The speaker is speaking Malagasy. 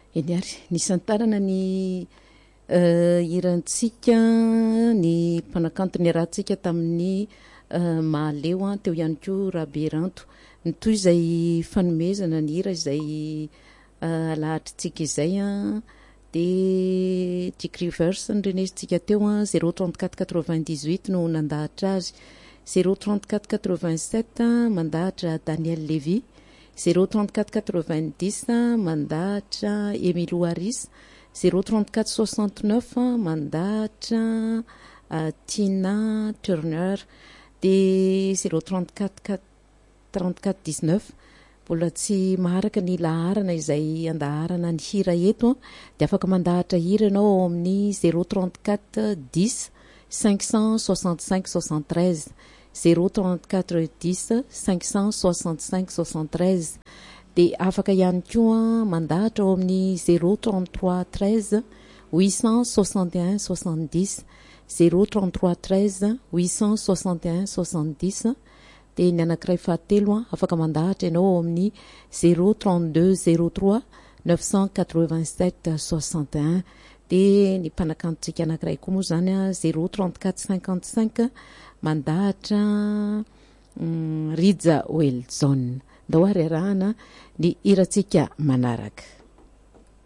eny ary nisantarana ny irantsika ny mpanakantony rahantsika tamin'ny mahaleo teo ihany koa Raberanto ny toy izay fanomezana ny hira izay alahatritsika izay de Dick Rivers nyrenesintsika teo 03498 no nandahatra azy 03487 mandahatra Daniel Levy 03490 mandahatra Emilio Aris 03469 mandahatra Tina Turner de 0343419 mbola tsy maharaka ny laharana izay andaharana ny hira eto dia afaka mandahatra hira ianao ao amin'ny 034 10 565 73 034 10 565 73 dia afaka ihany koa mandahatra ao amin'ny 033 13 861 70 033 13 861 70 dia ny anankiray fahatelo afaka mandahatra ianao ao amin'ny 032 03 987 61 dia ny mpanakantotsika anankiray koa moa zany 034 55 mandahatra Rija Welzon. Ndao ary arahana ny iratsika manaraka.